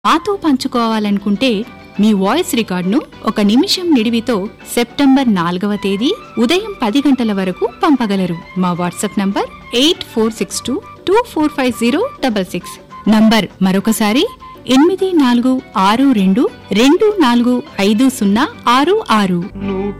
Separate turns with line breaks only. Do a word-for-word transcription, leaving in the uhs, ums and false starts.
మాతో పంచుకోవాలనుకుంటే మీ వాయిస్ రికార్డును ఒక నిమిషం నిడివితో సెప్టెంబర్ నాలుగవ తేదీ ఉదయం పది గంటల వరకు పంపగలరు. మా WhatsApp number eight four six two two four five zero double six. Number మరొకసారి ఎనిమిది నాలుగు ఆరు రెండు రెండు నాలుగు ఐదు సున్నా ఆరు ఆరు.